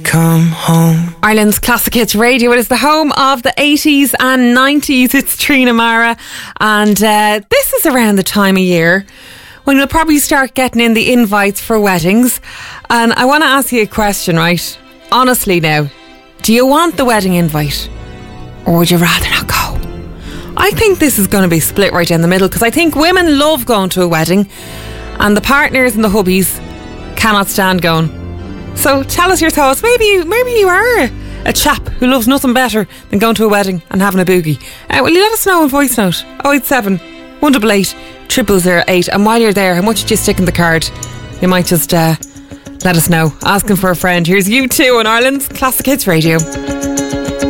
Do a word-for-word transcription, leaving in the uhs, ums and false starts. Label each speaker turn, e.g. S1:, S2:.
S1: Come home.
S2: Ireland's Classic Hits Radio. It is the home of the eighties and nineties. It's Trina Mara, and uh, this is around the time of year when you'll probably start getting in the invites for weddings. And I want to ask you a question, right? Honestly now, do you want the wedding invite, or would you rather not go? I think this is going to be split right down the middle, because I think women love going to a wedding and the partners and the hubbies cannot stand going. So tell us your thoughts. Maybe you, maybe you are a chap who loves nothing better than going to a wedding and having a boogie. Uh, will you let us know in voice note? oh eight seven, one eight eight, zero zero zero eight. And while you're there, how much did you stick in the card? You might just uh, let us know. Asking for a friend. Here's U two on Ireland's Classic Hits Radio.